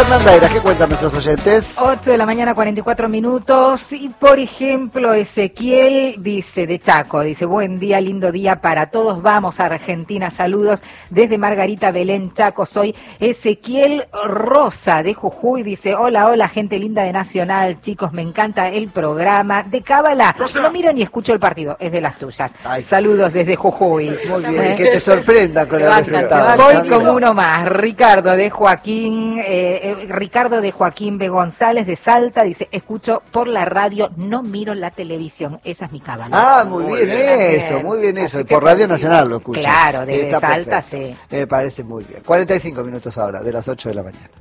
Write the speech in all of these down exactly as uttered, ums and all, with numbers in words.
Fernanda, ¿qué cuentan nuestros oyentes? ocho de la mañana, cuarenta y cuatro minutos. Y por ejemplo, Ezequiel dice, de Chaco, dice, buen día, lindo día para todos. Vamos a Argentina, saludos desde Margarita Belén, Chaco. Soy Ezequiel Rosa de Jujuy. Dice, hola, hola, gente linda de Nacional. Chicos, me encanta el programa. De Cábala, no miro ni escucho el partido, es de las tuyas. Ay, saludos desde Jujuy. Muy bien, ¿eh? Y que te sorprenda con el resultado. Voy con uno más, Ricardo de Joaquín, eh, eh, Ricardo de Joaquín B. González de Salta, dice, escucho por la radio, no miro la televisión, esa es mi cábala. Ah, muy, muy bien, bien eso, bien. muy bien eso, y por Radio Nacional lo escucho. Claro, desde Está Salta, perfecto. sí. Me parece muy bien. cuarenta y cinco minutos ahora, de las ocho de la mañana.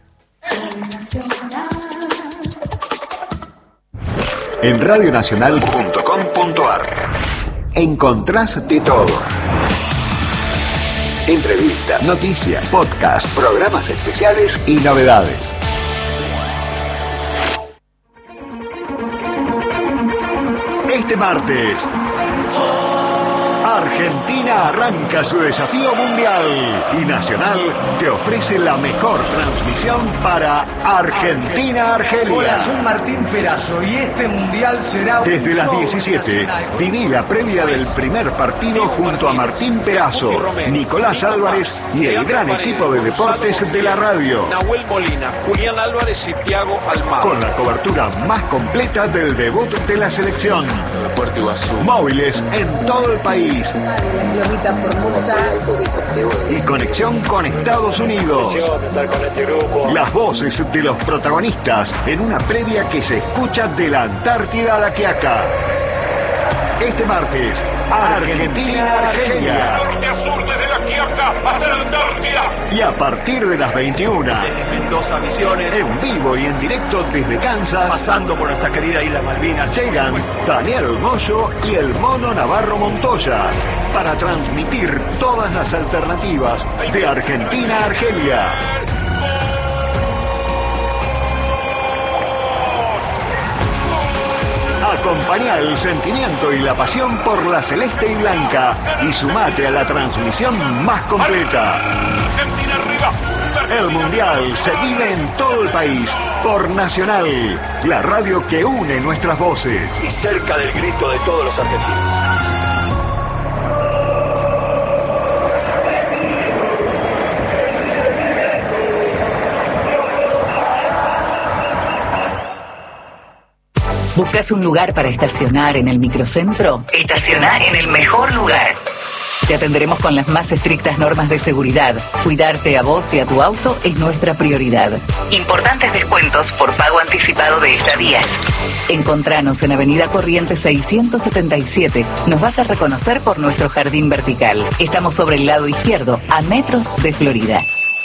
En radionacional punto com punto ar encontrás de todo. Entrevistas, noticias, podcasts, programas especiales y novedades. Este martes, Argentina arranca su desafío mundial y Nacional te ofrece la mejor transmisión para Argentina-Argelia. Hola, soy Martín Perazo y este mundial será... Desde las diecisiete, viví la previa del primer partido junto a Martín Perazo, Nicolás Álvarez y el gran equipo de deportes de la radio. Nahuel Molina, Julián Álvarez y Thiago Almada. Con la cobertura más completa del debut de la selección. Móviles en todo el país. Y conexión con Estados Unidos. Las voces de los protagonistas en una previa que se escucha de la Antártida a la Quiaca. Este martes, Argentina-Argelia. Norte a sur desde la Quiaca hasta la Antártida. Y a partir de las veintiuna, desde Mendoza, Misiones, en vivo y en directo desde Kansas, pasando por nuestra querida isla Malvinas, llegan Daniel Moyo y el Mono Navarro Montoya para transmitir todas las alternativas de Argentina-Argelia. Acompañá el sentimiento y la pasión por la celeste y blanca y sumate a la transmisión más completa. Argentina arriba. El Mundial se vive en todo el país por Nacional, la radio que une nuestras voces. Y cerca del grito de todos los argentinos. ¿Buscas un lugar para estacionar en el microcentro? Estaciona en el mejor lugar. Te atenderemos con las más estrictas normas de seguridad. Cuidarte a vos y a tu auto es nuestra prioridad. Importantes descuentos por pago anticipado de estadías. Encontranos en Avenida Corrientes seiscientos setenta y siete. Nos vas a reconocer por nuestro jardín vertical. Estamos sobre el lado izquierdo, a metros de Florida.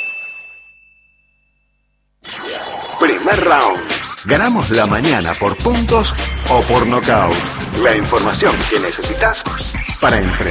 Primer round. Ganamos la mañana por puntos o por nocaut. La información que necesitas para enfrentar